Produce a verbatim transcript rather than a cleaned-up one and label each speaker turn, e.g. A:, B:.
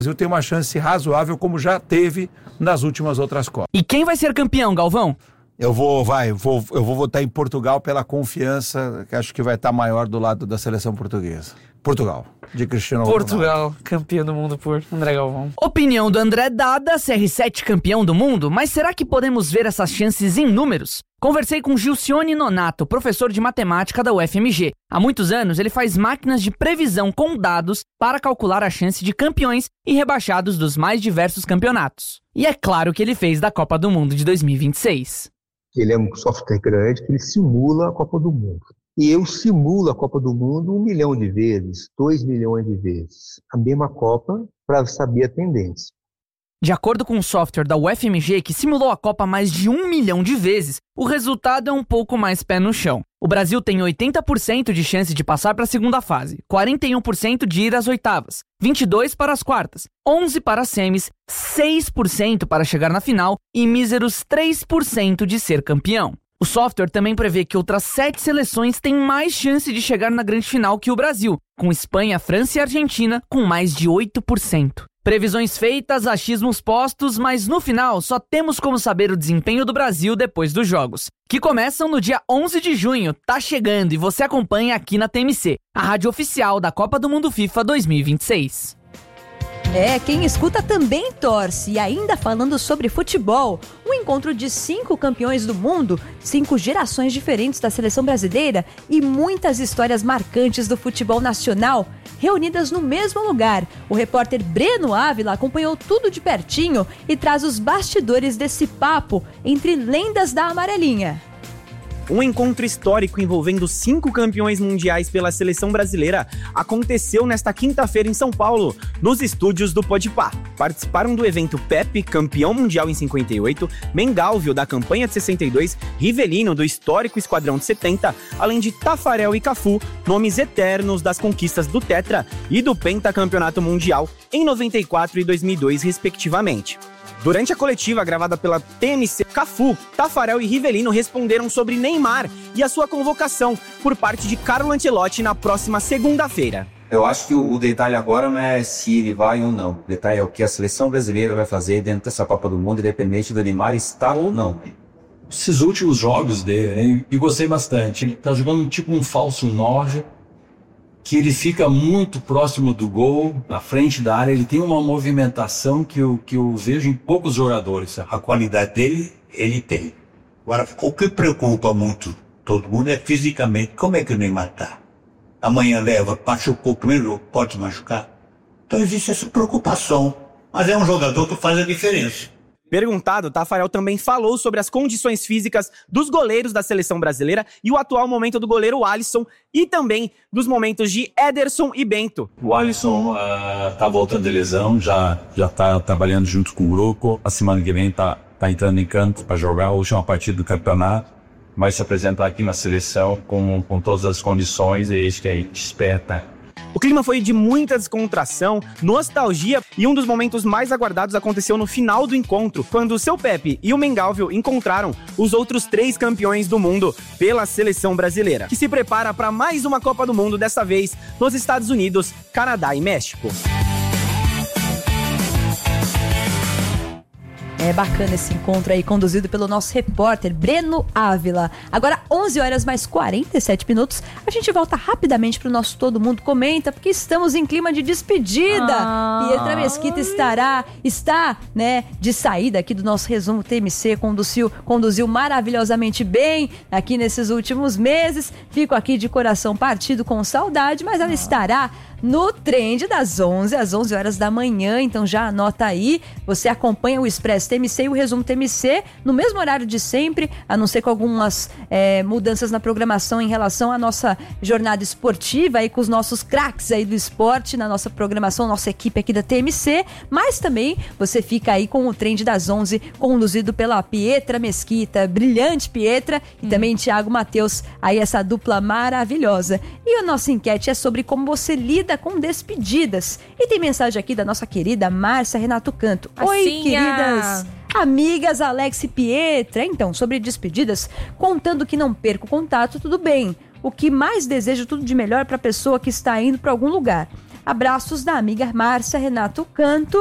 A: Brasil tem uma chance razoável, como já teve nas últimas outras Copas.
B: E quem vai ser campeão, Galvão?
A: Eu vou, vai, vou, eu vou votar em Portugal pela confiança que acho que vai estar maior do lado da seleção portuguesa. Portugal, de Cristiano Ronaldo.
C: Portugal, campeão do mundo por André Galvão.
B: Opinião do André dada, C R sete campeão do mundo, mas será que podemos ver essas chances em números? Conversei com Gilcione Nonato, professor de matemática da U F M G. Há muitos anos ele faz máquinas de previsão com dados para calcular a chance de campeões e rebaixados dos mais diversos campeonatos. E é claro que ele fez da Copa do Mundo de dois mil e vinte e seis.
D: Ele é um software grande que ele simula a Copa do Mundo. E eu simulo a Copa do Mundo um milhão de vezes, dois milhões de vezes. A mesma Copa para saber a tendência.
B: De acordo com o software da U F M G, que simulou a Copa mais de um milhão de vezes, o resultado é um pouco mais pé no chão. O Brasil tem oitenta por cento de chance de passar para a segunda fase, quarenta e um por cento de ir às oitavas, vinte e dois por cento para as quartas, onze por cento para as semis, seis por cento para chegar na final e míseros três por cento de ser campeão. O software também prevê que outras sete seleções têm mais chance de chegar na grande final que o Brasil, com Espanha, França e Argentina com mais de oito por cento. Previsões feitas, achismos postos, mas no final só temos como saber o desempenho do Brasil depois dos jogos, que começam no dia onze de junho, tá chegando e você acompanha aqui na T M C, a rádio oficial da Copa do Mundo FIFA dois mil e vinte e seis.
E: É, quem escuta também torce. E ainda falando sobre futebol, um encontro de cinco campeões do mundo, cinco gerações diferentes da seleção brasileira e muitas histórias marcantes do futebol nacional reunidas no mesmo lugar. O repórter Breno Ávila acompanhou tudo de pertinho e traz os bastidores desse papo entre lendas da amarelinha.
F: Um encontro histórico envolvendo cinco campeões mundiais pela seleção brasileira aconteceu nesta quinta-feira em São Paulo, nos estúdios do Podpah. Participaram do evento Pepe, campeão mundial em cinquenta e oito, Mengalvio, da campanha de sessenta e dois, Rivelino, do histórico Esquadrão de setenta, além de Tafarel e Cafu, nomes eternos das conquistas do Tetra e do Pentacampeonato Mundial em noventa e quatro e dois mil e dois, respectivamente. Durante a coletiva gravada pela T M C, Cafu, Tafarel e Rivelino responderam sobre Neymar e a sua convocação por parte de Carlo Ancelotti na próxima segunda-feira.
G: Eu acho que o detalhe agora não é se ele vai ou não. O detalhe é o que a seleção brasileira vai fazer dentro dessa Copa do Mundo, independente do Neymar estar ou não.
H: Esses últimos jogos dele, hein, eu gostei bastante. Ele tá jogando tipo um falso nove, que ele fica muito próximo do gol, na frente da área. Ele tem uma movimentação que eu, que eu vejo em poucos jogadores.
I: A qualidade dele, ele tem. Agora, o que preocupa muito todo mundo é fisicamente. Como é que o Neymar tá? Amanhã leva, machucou o primeiro jogo, pode machucar. Então existe essa preocupação. Mas é um jogador que faz a diferença.
F: Perguntado, Tafarel também falou sobre as condições físicas dos goleiros da seleção brasileira e o atual momento do goleiro Alisson e também dos momentos de Ederson e Bento.
H: O Alisson uh, tá voltando de lesão, já, já tá trabalhando junto com o grupo. A semana que vem tá, tá entrando em campo para jogar a última partida do campeonato. Vai se apresentar aqui na seleção com, com todas as condições e isso que a gente espera.
F: O clima foi de muita descontração, nostalgia e um dos momentos mais aguardados aconteceu no final do encontro, quando o seu Pepe e o Mengalvio encontraram os outros três campeões do mundo pela seleção brasileira, que se prepara para mais uma Copa do Mundo, dessa vez nos Estados Unidos, Canadá e México.
E: É bacana esse encontro aí, conduzido pelo nosso repórter Breno Ávila. Agora, onze horas mais quarenta e sete minutos, a gente volta rapidamente pro nosso Todo Mundo Comenta, porque estamos em clima de despedida. Ah. Pietra Mesquita estará, está, né, de saída aqui do nosso resumo T M C, conduziu, conduziu maravilhosamente bem aqui nesses últimos meses. Fico aqui de coração partido com saudade, mas ela estará no Trend das onze às onze horas da manhã, então já anota aí, você acompanha o Expresso T M C e o Resumo T M C no mesmo horário de sempre, a não ser com algumas é, mudanças na programação em relação à nossa jornada esportiva aí com os nossos craques aí do esporte na nossa programação, nossa equipe aqui da T M C, mas também você fica aí com o Trend das onze, conduzido pela Pietra Mesquita, brilhante Pietra, e hum. também Thiago Matheus, aí essa dupla maravilhosa. E a nossa enquete é sobre como você lida com despedidas. E tem mensagem aqui da nossa querida Márcia Renato Canto. Oi,
J: Assim,
E: queridas amigas Alex e Pietra. Então, sobre despedidas, contando que não perco contato, tudo bem. O que mais desejo, tudo de melhor para a pessoa que está indo para algum lugar. Abraços da amiga Márcia Renato Canto.